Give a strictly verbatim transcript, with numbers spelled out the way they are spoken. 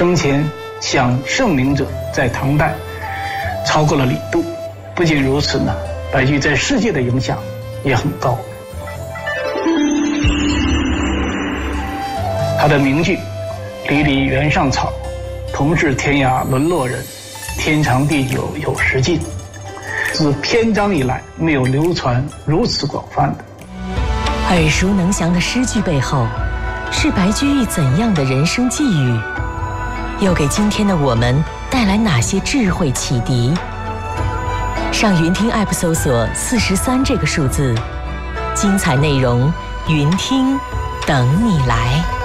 生前享盛名者在唐代超过了李杜。不仅如此呢，白居易在世界的影响也很高。他的名句“离离原上草，同是天涯沦落人，天长地久有时尽”，自篇章以来没有流传如此广泛的。 耳熟能详的诗句背后，是白居易怎样的人生际遇？又给今天的我们带来哪些智慧启迪？上云听 App 搜索四十三这个数字，精彩内容云听等你来。